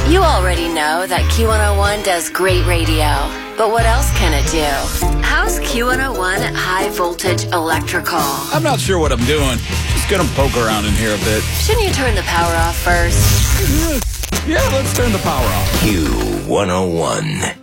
You already know that Q101 does great radio, but what else can it do? How's Q101 high voltage electrical? I'm not sure what I'm doing. Just gonna poke around in here a bit. Shouldn't you turn the power off first? Yeah, let's turn the power off. Q101.